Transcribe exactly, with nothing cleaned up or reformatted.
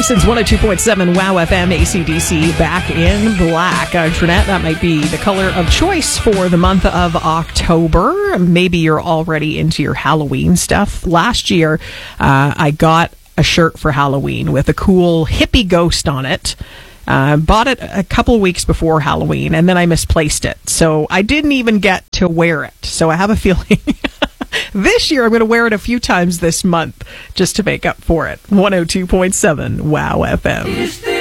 Licensed one oh two point seven WOW F M, A C D C, Back in Black. Uh, Trinette, that might be the color of choice for the month of October. Maybe you're already into your Halloween stuff. Last year, uh, I got a shirt for Halloween with a cool hippie ghost on it. Uh, bought it a couple weeks before Halloween, and then I misplaced it. So I didn't even get to wear it. So I have a feeling this year I'm going to wear it a few times this month just to make up for it. one oh two point seven WOW F M.